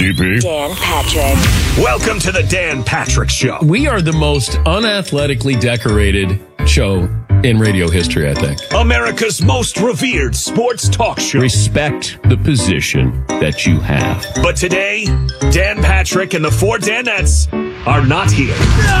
DP. Dan Patrick. Welcome to the Dan Patrick Show. We are the most unathletically decorated show in radio history, I think. America's most revered sports talk show. Respect the position that you have. But today, Dan Patrick and the four Danettes are not here.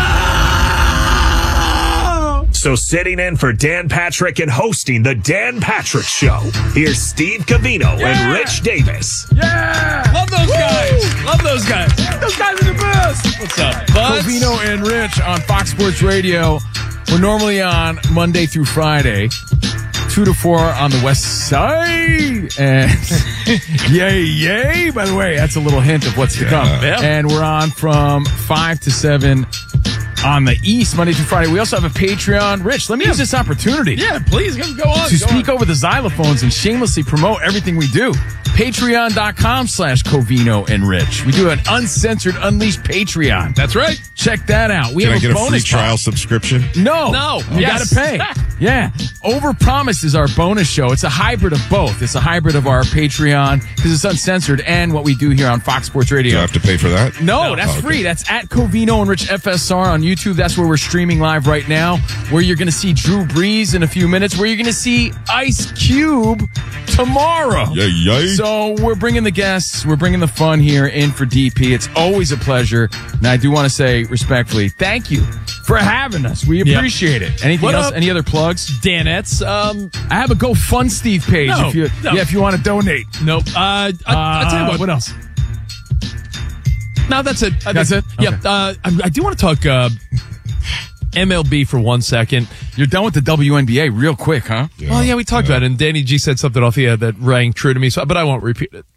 So sitting in for Dan Patrick and hosting the Dan Patrick Show, here's Steve Covino and Rich Davis. Yeah! Love those guys. Love those guys. Those guys are the best. What's up, Buzz? Covino and Rich on Fox Sports Radio. We're normally on Monday through Friday, 2 to 4 on the west side. And yay. By the way, that's a little hint of what's to come. Yeah. And we're on from 5 to 7 on the east, Monday through Friday. We also have a Patreon. Rich, let me use this opportunity. Yeah, please, go on. To speak over the xylophones and shamelessly promote everything we do. Patreon.com/Covino and Rich. We do an uncensored, unleashed Patreon. That's right. Check that out. We Can I have get a a free bonus trial subscription? No. You got to pay. Yeah. Overpromise is our bonus show. It's a hybrid of both. It's a hybrid of our Patreon because it's uncensored and what we do here on Fox Sports Radio. Do I have to pay for that? No, that's free. That's at Covino and Rich FSR on YouTube. That's where we're streaming live right now, where you're going to see Drew Brees in a few minutes, where you're going to see Ice Cube tomorrow. Yay. So we're bringing the guests. We're bringing the fun here in for DP. It's always a pleasure. And I do want to say respectfully, thank you for having us. We appreciate it. Anything What else? up? Any other plugs? Danettes. I have a GoFundSteve page No. if you want to donate. Nope. I'll tell you what. What else? No, that's it. That's it? Yeah. Okay. I do want to talk MLB for 1 second. You're done with the WNBA real quick, huh? Well, yeah, we talked about it, and Danny G said something off the air that rang true to me, but I won't repeat it.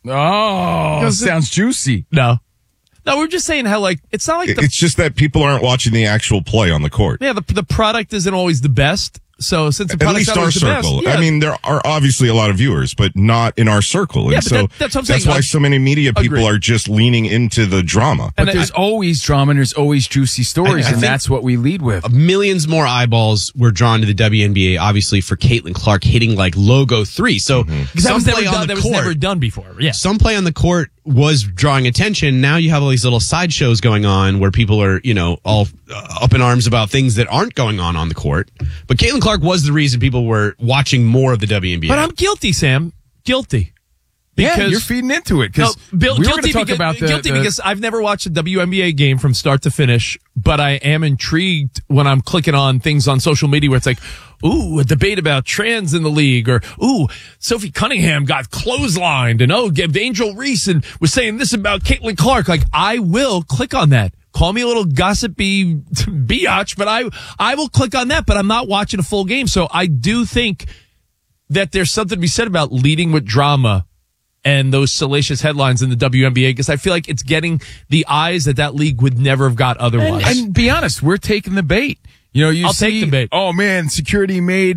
Oh, sounds juicy. No, we're just saying how, like, it's not like It's just that people aren't watching the actual play on the court. the product isn't always the best. So since the At product's least not our always the best, circle. yeah. I mean, there are obviously a lot of viewers, but not in our circle. Yeah, And but so that's what I'm saying. that's why so many media people Agreed. are just leaning into the drama. But And there's always drama and there's always juicy stories, I and think- that's what we lead with. Millions more eyeballs were drawn to the WNBA, obviously, for Caitlin Clark hitting like logo 3. So Because that was never done before. Yeah. some play on the court was drawing attention. Now you have all these little sideshows going on where people are, all up in arms about things that aren't going on the court. But Caitlin Clark was the reason people were watching more of the WNBA. But I'm guilty, Sam. Guilty. Yeah, you're feeding into it because we were going to talk about because I've never watched a WNBA game from start to finish, but I am intrigued when I'm clicking on things on social media where it's like, ooh, a debate about trans in the league, or ooh, Sophie Cunningham got clotheslined, and Angel Reese and was saying this about Caitlin Clark. Like, I will click on that. Call me a little gossipy biatch, but I will click on that, but I'm not watching a full game. So I do think that there's something to be said about leading with drama and those salacious headlines in the WNBA, because I feel like it's getting the eyes that league would never have got otherwise. And be honest, we're taking the bait. I'll take the bait. Oh man, security made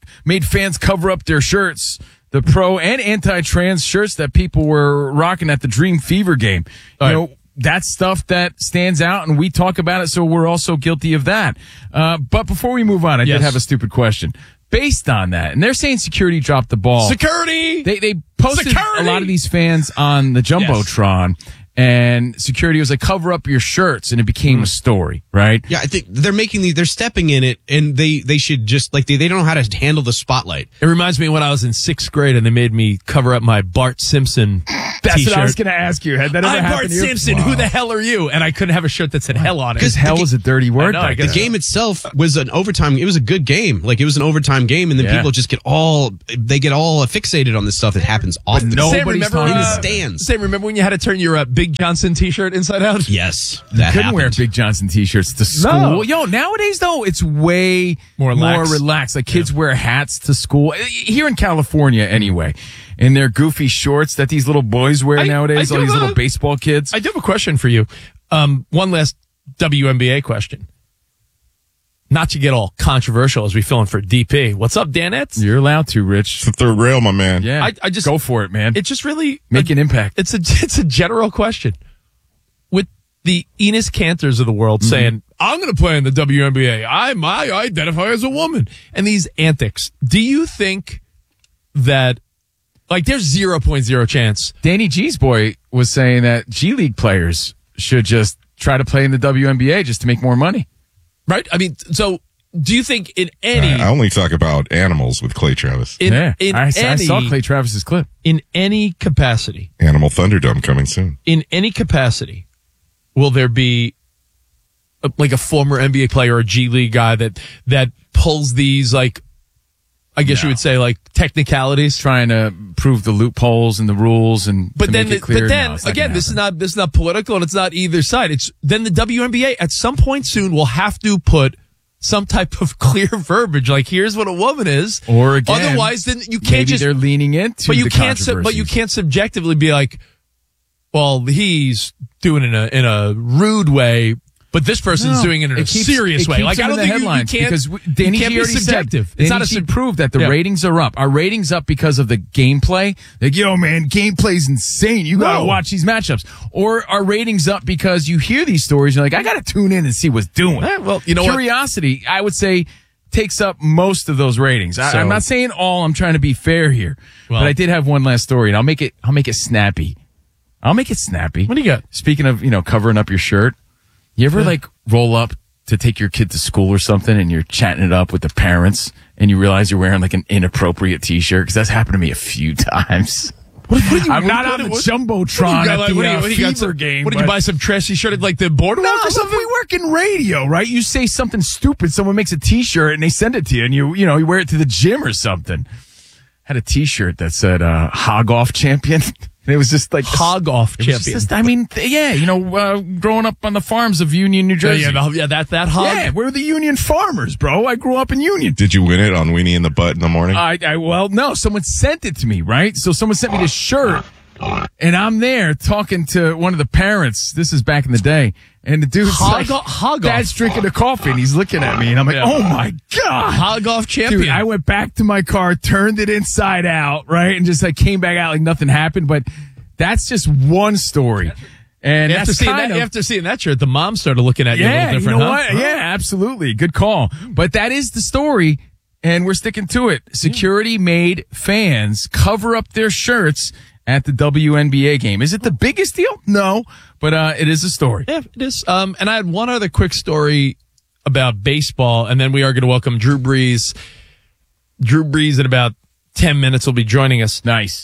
fans cover up their shirts, the pro and anti-trans shirts that people were rocking at the Dream Fever game. That's stuff that stands out, and we talk about it, so we're also guilty of that. But before we move on, I did have a stupid question. Based on that, and they're saying security dropped the ball. Security! They posted a lot of these fans on the Jumbotron, and security was like, cover up your shirts, and it became a story, right? Yeah, I think they're stepping in it, and they should just, like, they don't know how to handle the spotlight. It reminds me of when I was in 6th grade and they made me cover up my Bart Simpson That's t-shirt. what I was going to ask you. Had that ever I'm happened Bart to you? Simpson. Who the hell are you? And I couldn't have a shirt that said hell on it. Because hell is a dirty word. I The game itself was an overtime. It was a good game. Like, it was an overtime game, and then people just get all fixated on this stuff that happens often. nobody's Sam, remember, talking in the about it. stands. Sam, remember when you had to turn your Big Johnson t-shirt inside out? Yes, You that couldn't happened. wear Big Johnson t-shirts to school. No. Yo, nowadays though, it's way More lax. relaxed. Like kids wear hats to school here in California, anyway, and their goofy shorts that these little boys wear nowadays. I All do these have little a- baseball kids. I do have a question for you. One last WNBA question. Not to get all controversial as we fill in for DP. What's up, Danettes? You're allowed to, Rich. It's the third rail, my man. Yeah, I just go for it, man. It just really Make an impact. It's a general question. With the Enos Cantors of the world saying, I'm going to play in the WNBA. I identify as a woman. And these antics. Do you think that Like, there's 0.0 chance. Danny G's boy was saying that G League players should just try to play in the WNBA just to make more money. Right? I mean, so do you think in any... I only talk about animals with Clay Travis. I saw Clay Travis's clip. In any capacity... Animal Thunderdome coming soon. In any capacity, will there be like a former NBA player or a G League guy that pulls these, like, I guess you would say, like, technicalities, trying to prove the loopholes and the rules, and but to then, make it clear. Again, this is not political, and it's not either side. It's then the WNBA at some point soon will have to put some type of clear verbiage, like, here's what a woman is, or again, otherwise then you can't maybe just they're leaning into. But you the can't. But you can't subjectively be like, well, he's doing it in a rude way. But this person's doing it in a serious way. Like, I don't think you can't. Because Danny G already subjective. Said, it's not a prove that the ratings are up. Our ratings up because of the gameplay. Like, yo, man, gameplay's insane. You gotta watch these matchups. Or our ratings up because you hear these stories. You're like, I gotta tune in and see what's doing. Well, you know, curiosity, I would say, takes up most of those ratings. I'm not saying all. I'm trying to be fair here. Well, but I did have one last story, and I'll make it snappy. What do you got? Speaking of, covering up your shirt. You ever like roll up to take your kid to school or something and you're chatting it up with the parents and you realize you're wearing like an inappropriate t-shirt? Because that's happened to me a few times. I'm not on the Jumbotron at the Fever game. What, did you buy some trashy shirt at like the boardwalk or something? We work in radio, right? You say something stupid, someone makes a t-shirt and they send it to you and you wear it to the gym or something. Had a t-shirt that said Hog Off Champion. And it was just like Hog Off Champion. Growing up on the farms of Union, New Jersey. That hog. Yeah, we're the Union farmers, bro. I grew up in Union. Did you win it on Weenie in the Butt in the morning? No, someone sent it to me, right? So someone sent me this shirt, and I'm there talking to one of the parents. This is back in the day. And the dude's Dad's drinking a coffee, and he's looking at me, and I'm like, oh my God. Hog Off Champion. Dude, I went back to my car, turned it inside out, right? And just like came back out like nothing happened. But that's just one story. And after seeing that shirt, the mom started looking at you a little different. You know what? Yeah, absolutely. Good call. But that is the story, and we're sticking to it. Security made fans cover up their shirts at the WNBA game. Is it the biggest deal? No, but it is a story. Yeah, it is. And I had one other quick story about baseball, and then we are going to welcome Drew Brees. Drew Brees in about 10 minutes will be joining us. Nice.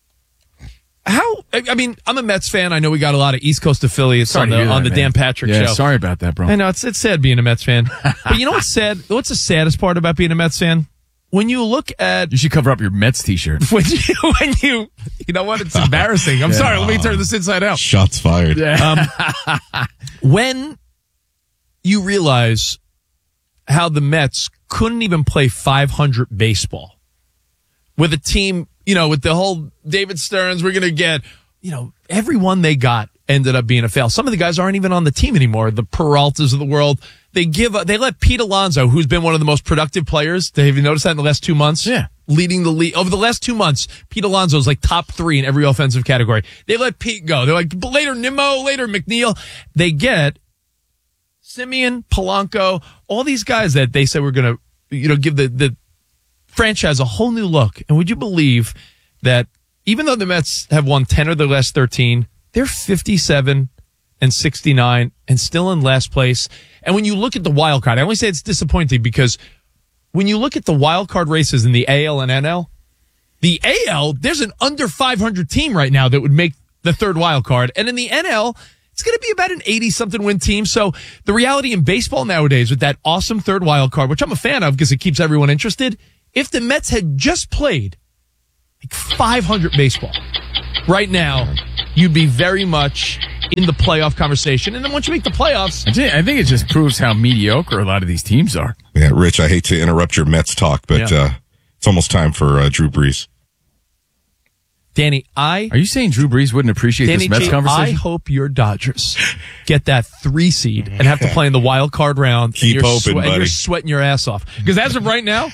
I'm a Mets fan. I know we got a lot of East Coast affiliates on the Dan Patrick show. Sorry about that, bro. I know, it's sad being a Mets fan. But you know what's sad? What's the saddest part about being a Mets fan? When you look at... You should cover up your Mets t-shirt. When you know what? It's embarrassing. I'm sorry. Let me turn this inside out. Shots fired. Yeah. When you realize how the Mets couldn't even play 500 baseball with a team, with the whole David Stearns, we're going to get, everyone they got ended up being a fail. Some of the guys aren't even on the team anymore. The Peraltas of the world. They let Pete Alonso, who's been one of the most productive players. Have you noticed that in the last 2 months? Yeah. Leading the league. Over the last 2 months, Pete Alonso is like top 3 in every offensive category. They let Pete go. They're like, later Nimmo, later McNeil. They get Simeon, Polanco, all these guys that they said were going to, give the franchise a whole new look. And would you believe that even though the Mets have won 10 of their last 13, they're 57 and 69 and still in last place. And when you look at the wild card, I only say it's disappointing because when you look at the wild card races in the AL and NL, the AL, there's an under 500 team right now that would make the third wild card. And in the NL, it's going to be about an 80-something win team. So the reality in baseball nowadays with that awesome third wild card, which I'm a fan of because it keeps everyone interested, if the Mets had just played like 500 baseball, right now, you'd be very much in the playoff conversation. And then once you make the playoffs... I think it just proves how mediocre a lot of these teams are. Yeah, Rich, I hate to interrupt your Mets talk, but it's almost time for Drew Brees. Danny, Are you saying Drew Brees wouldn't appreciate this Mets conversation? I hope your Dodgers get that 3 seed and have to play in the wild card round. Keep hoping, buddy. And you're sweating your ass off. Because as of right now,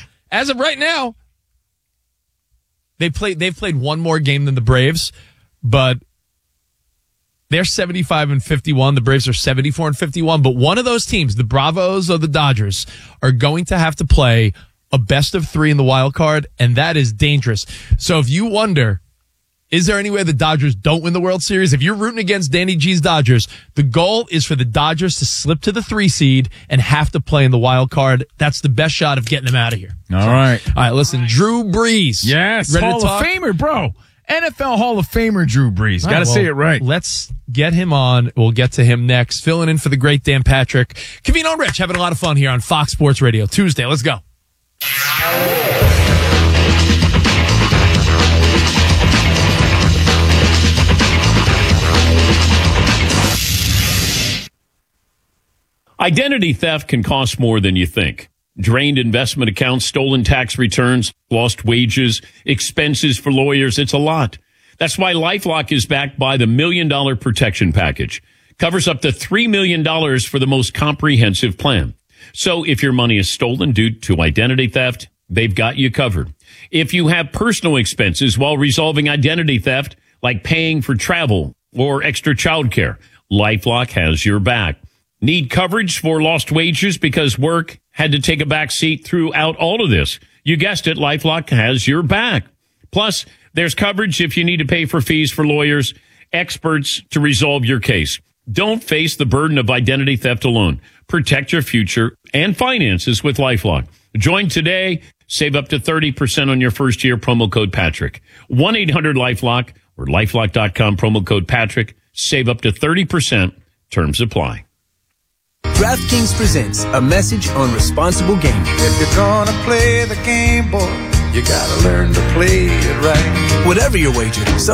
they've played one more game than the Braves, but they're 75-51. The Braves are 74-51. But one of those teams, the Bravos or the Dodgers, are going to have to play a best of 3 in the wild card, and that is dangerous. So if you wonder, is there any way the Dodgers don't win the World Series? If you're rooting against Danny G's Dodgers, the goal is for the Dodgers to slip to the 3 seed and have to play in the wild card. That's the best shot of getting them out of here. All right. All right, listen, Drew Brees. Yes, Ready to Hall of talk? Famer, bro. NFL Hall of Famer Drew Brees. Got to say it right. Let's get him on. We'll get to him next. Filling in for the great Dan Patrick. Covino and Rich having a lot of fun here on Fox Sports Radio. Tuesday. Let's go. Identity theft can cost more than you think. Drained investment accounts, stolen tax returns, lost wages, expenses for lawyers. It's a lot. That's why LifeLock is backed by the $1 Million Protection Package. Covers up to $3 million for the most comprehensive plan. So if your money is stolen due to identity theft, they've got you covered. If you have personal expenses while resolving identity theft, like paying for travel or extra childcare, LifeLock has your back. Need coverage for lost wages because work had to take a back seat throughout all of this? You guessed it, LifeLock has your back. Plus, there's coverage if you need to pay for fees for lawyers, experts to resolve your case. Don't face the burden of identity theft alone. Protect your future and finances with LifeLock. Join today. Save up to 30% on your first year. Promo code Patrick. 1-800-LifeLock or LifeLock.com. Promo code Patrick. Save up to 30%. Terms apply. DraftKings presents a message on responsible gaming. If you're gonna play the game, boy, you gotta learn to play it right. Whatever your wager,